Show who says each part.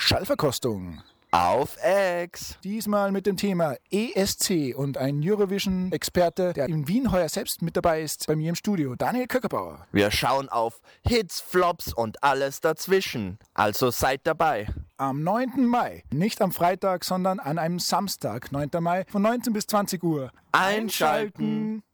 Speaker 1: Schallverkostung.
Speaker 2: Auf Ex.
Speaker 1: Diesmal mit dem Thema ESC und ein Eurovision-Experte, der in Wien heuer selbst mit dabei ist, bei mir im Studio, Daniel Köckerbauer.
Speaker 2: Wir schauen auf Hits, Flops und alles dazwischen. Also seid dabei.
Speaker 1: Am 9. Mai, nicht am Freitag, sondern an einem Samstag, 9. Mai, von 19 bis 20 Uhr.
Speaker 2: Einschalten.